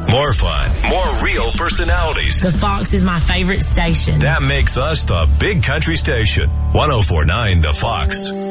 More fun, more real personalities. The Fox is my favorite station. That makes us the Big Country Station. 104.9 The Fox.